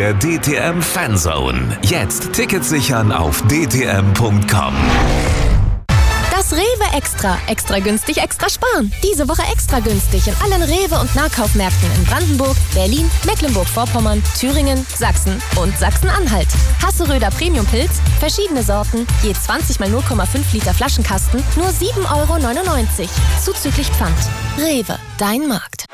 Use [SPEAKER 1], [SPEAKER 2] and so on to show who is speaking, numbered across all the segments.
[SPEAKER 1] der DTM Fanzone. Jetzt Tickets sichern auf dtm.com.
[SPEAKER 2] Das Rewe Extra. Extra günstig, extra sparen. Diese Woche extra günstig in allen Rewe- und Nahkaufmärkten in Brandenburg, Berlin, Mecklenburg-Vorpommern, Thüringen, Sachsen und Sachsen-Anhalt. Hasseröder Premium-Pilz, verschiedene Sorten, je 20 mal 0,5 Liter Flaschenkasten, nur 7,99 €. Zuzüglich Pfand. Rewe, dein Markt.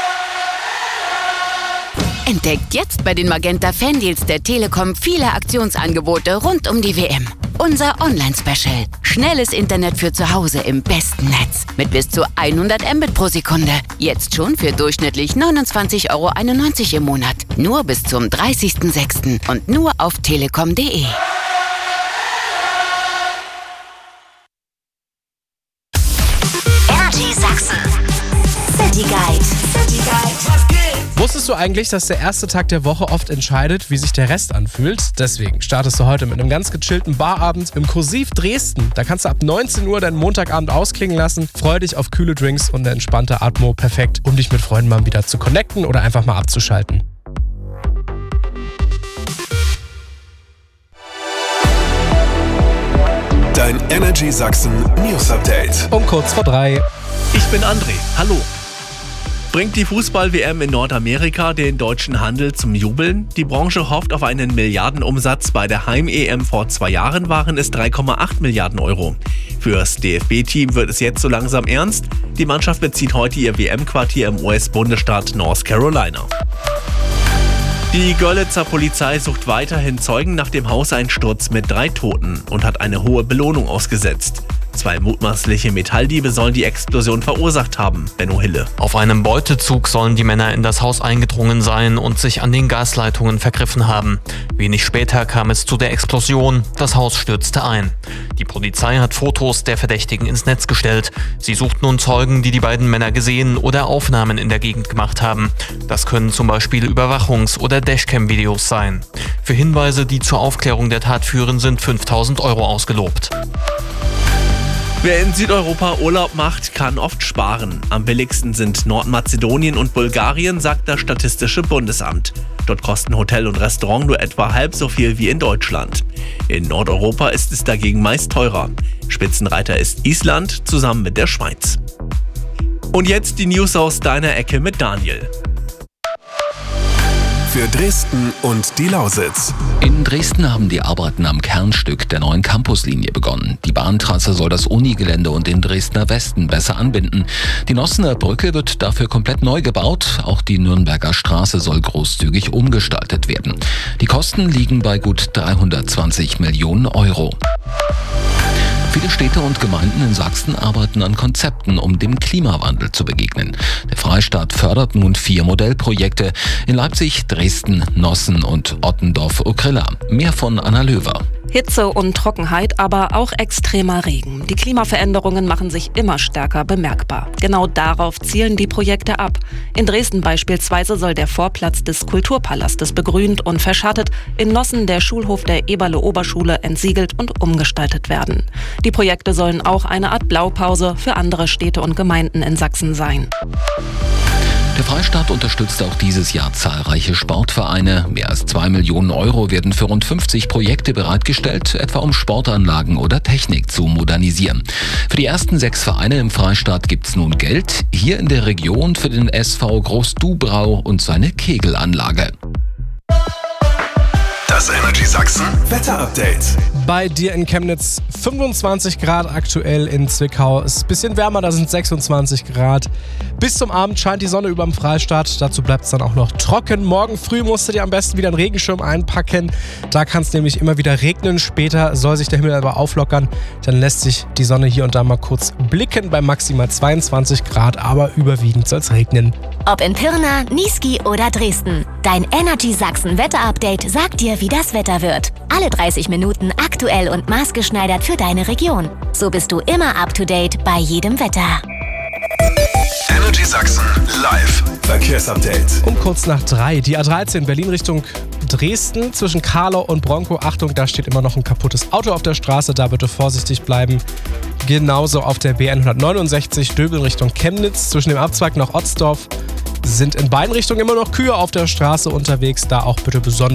[SPEAKER 3] Entdeckt jetzt bei den Magenta Fandeals der Telekom viele Aktionsangebote rund um die WM. Unser Online-Special. Schnelles Internet für zu Hause im besten Netz. Mit bis zu 100 Mbit pro Sekunde. Jetzt schon für durchschnittlich 29,91 € im Monat. Nur bis zum 30.06. und nur auf telekom.de.
[SPEAKER 4] Energy Sachsen. City Guide.
[SPEAKER 5] Wusstest du eigentlich, dass der erste Tag der Woche oft entscheidet, wie sich der Rest anfühlt? Deswegen startest du heute mit einem ganz gechillten Barabend im Kursiv Dresden. Da kannst du ab 19 Uhr deinen Montagabend ausklingen lassen. Freu dich auf kühle Drinks und eine entspannte Atmo. Perfekt, um dich mit Freunden mal wieder zu connecten oder einfach mal abzuschalten.
[SPEAKER 1] Dein Energy Sachsen News Update.
[SPEAKER 5] Um kurz vor 3.
[SPEAKER 6] Ich bin André. Hallo. Bringt die Fußball-WM in Nordamerika den deutschen Handel zum Jubeln? Die Branche hofft auf einen Milliardenumsatz. Bei der Heim-EM vor 2 Jahren waren es 3,8 Milliarden €. Fürs DFB-Team wird es jetzt so langsam ernst. Die Mannschaft bezieht heute ihr WM-Quartier im US-Bundesstaat North Carolina. Die Görlitzer Polizei sucht weiterhin Zeugen nach dem Hauseinsturz mit 3 Toten und hat eine hohe Belohnung ausgesetzt. 2 mutmaßliche Metalldiebe sollen die Explosion verursacht haben. Benno Hille.
[SPEAKER 7] Auf einem Beutezug sollen die Männer in das Haus eingedrungen sein und sich an den Gasleitungen vergriffen haben. Wenig später kam es zu der Explosion. Das Haus stürzte ein. Die Polizei hat Fotos der Verdächtigen ins Netz gestellt. Sie sucht nun Zeugen, die die beiden Männer gesehen oder Aufnahmen in der Gegend gemacht haben. Das können zum Beispiel Überwachungs- oder Dashcam-Videos sein. Für Hinweise, die zur Aufklärung der Tat führen, sind 5.000 € ausgelobt.
[SPEAKER 6] Wer in Südeuropa Urlaub macht, kann oft sparen. Am billigsten sind Nordmazedonien und Bulgarien, sagt das Statistische Bundesamt. Dort kosten Hotel und Restaurant nur etwa halb so viel wie in Deutschland. In Nordeuropa ist es dagegen meist teurer. Spitzenreiter ist Island zusammen mit der Schweiz. Und jetzt die News aus deiner Ecke mit Daniel.
[SPEAKER 1] Für Dresden und die Lausitz.
[SPEAKER 8] In Dresden haben die Arbeiten am Kernstück der neuen Campuslinie begonnen. Die Bahntrasse soll das Unigelände und den Dresdner Westen besser anbinden. Die Nossener Brücke wird dafür komplett neu gebaut. Auch die Nürnberger Straße soll großzügig umgestaltet werden. Die Kosten liegen bei gut 320 Millionen €. Viele Städte und Gemeinden in Sachsen arbeiten an Konzepten, um dem Klimawandel zu begegnen. Der Freistaat fördert nun 4 Modellprojekte in Leipzig, Dresden, Nossen und Ottendorf-Okrilla. Mehr von Anna Löwer.
[SPEAKER 9] Hitze und Trockenheit, aber auch extremer Regen. Die Klimaveränderungen machen sich immer stärker bemerkbar. Genau darauf zielen die Projekte ab. In Dresden beispielsweise soll der Vorplatz des Kulturpalastes begrünt und verschattet, in Nossen der Schulhof der Eberle-Oberschule entsiegelt und umgestaltet werden. Die Projekte sollen auch eine Art Blaupause für andere Städte und Gemeinden in Sachsen sein.
[SPEAKER 8] Der Freistaat unterstützt auch dieses Jahr zahlreiche Sportvereine. Mehr als 2 Millionen € werden für rund 50 Projekte bereitgestellt, etwa um Sportanlagen oder Technik zu modernisieren. Für die ersten 6 Vereine im Freistaat gibt's nun Geld. Hier in der Region für den SV Groß-Dubrau und seine Kegelanlage.
[SPEAKER 1] Das Energy Sachsen Wetter-Update.
[SPEAKER 5] Bei dir in Chemnitz 25 Grad aktuell, in Zwickau ist ein bisschen wärmer, da sind 26 Grad. Bis zum Abend scheint die Sonne über dem Freistaat, dazu bleibt es dann auch noch trocken. Morgen früh musst du dir am besten wieder einen Regenschirm einpacken, da kann es nämlich immer wieder regnen. Später soll sich der Himmel aber auflockern, dann lässt sich die Sonne hier und da mal kurz blicken bei maximal 22 Grad, aber überwiegend soll es regnen.
[SPEAKER 4] Ob in Pirna, Niesky oder Dresden. Dein Energy Sachsen Wetter-Update sagt dir, wie das Wetter wird. Alle 30 Minuten aktuell und maßgeschneidert für deine Region. So bist du immer up to date bei jedem Wetter.
[SPEAKER 1] Energy Sachsen live Verkehrsupdate.
[SPEAKER 5] Um kurz nach 3, die A13 Berlin Richtung Dresden zwischen Karlau und Bronkow. Achtung, da steht immer noch ein kaputtes Auto auf der Straße, da bitte vorsichtig bleiben. Genauso auf der BN 169 Döbeln Richtung Chemnitz zwischen dem Abzweig nach Otzdorf sind in beiden Richtungen immer noch Kühe auf der Straße unterwegs, da auch bitte besonders